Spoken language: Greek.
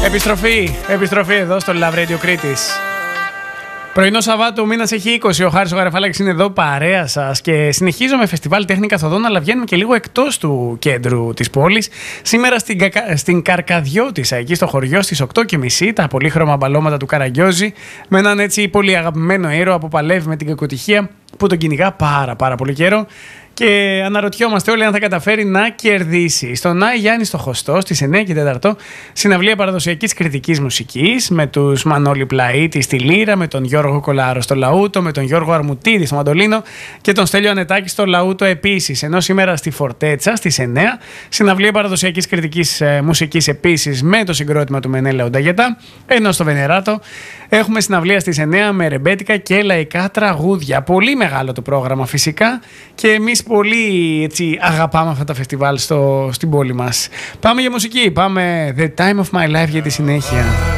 Επιστροφή εδώ στο Love Radio Κρήτης. Πρωινό Σαββάτου, ο μήνας έχει 20. Ο Χάρης ο Γαραφάλακης είναι εδώ παρέα σας και συνεχίζω με φεστιβάλ τέχνη καθοδόν, αλλά βγαίνουμε και λίγο εκτός του κέντρου της πόλης. Σήμερα στην Καρκαδιώτισσα, εκεί στο χωριό, στις 8:30, τα πολύχρωμα μπαλώματα του Καραγκιόζη, με έναν έτσι πολύ αγαπημένο ήρωα που παλεύει με την κακοτυχία που τον κυνηγά πάρα πολύ καιρό. Και αναρωτιόμαστε όλοι αν θα καταφέρει να κερδίσει. Στον Άι Γιάννη στο Χωστό, στις 9 και 4, συναυλία παραδοσιακής κρητικής μουσικής με τους Μανώλη Πλαΐτη στη λύρα, με τον Γιώργο Κολάρο στο λαούτο, με τον Γιώργο Αρμουτίδη στο μαντολίνο και τον Στέλιο Ανετάκη στο λαούτο επίσης. Ενώ σήμερα στη Φορτέτσα στις 9, συναυλία παραδοσιακής κρητικής μουσικής επίσης με το συγκρότημα του Μενέλαου Νταγετά. Ενώ στο Βενεράτο έχουμε συναυλία στις 9 με ρεμπέτικα και λαϊκά τραγούδια. Πολύ μεγάλο το πρόγραμμα φυσικά και εμείς πολύ έτσι αγαπάμε αυτά τα φεστιβάλ στην πόλη μας. Πάμε για μουσική, πάμε The Time of My Life για τη συνέχεια.